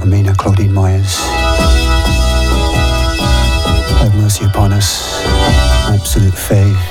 Amina Claudine Myers. Have mercy upon us. Absolute fave.